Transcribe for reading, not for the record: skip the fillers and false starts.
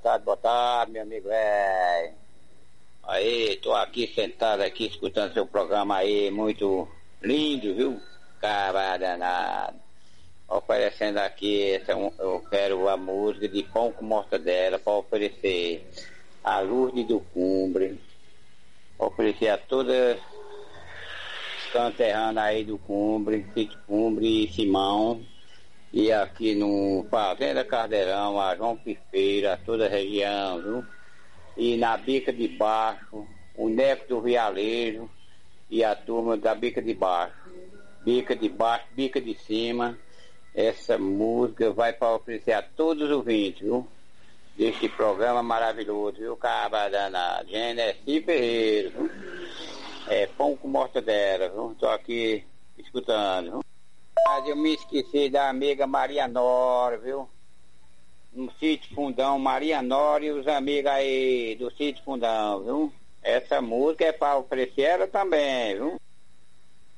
boa tarde, meu amigo velho. Aí, tô aqui sentado aqui escutando seu programa aí, muito lindo, viu? Cara danado. Oferecendo aqui, eu quero a música de Pão com Mortadela para oferecer a Lourdes do Cumbre, oferecer a todas as canterranas aí do Cumbre, Sítio Cumbre e Simão, e aqui no Fazenda Cardeirão, a João Pifeira, toda a região, viu? E na Bica de Baixo, o Neco do Vialejo e a turma da Bica de Baixo. Bica de Baixo, Bica de Cima. Essa música vai para oferecer a todos os ouvintes, viu? Deste programa maravilhoso, viu? Cabra danado. Genesi Ferreira, viu? É Pão com Mortadela, viu? Tô aqui escutando, viu? Mas eu me esqueci da amiga Maria Nora, viu? No Sítio Fundão, Maria Nora e os amigos aí do Sítio Fundão, viu? Essa música é para oferecer ela também, viu?